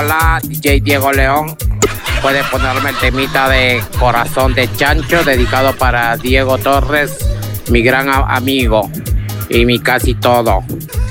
Hola, DJ Diego León. Puede ponerme el temita de Corazón de Chancho, dedicado para Diego Torres, mi gran amigo y mi casi todo.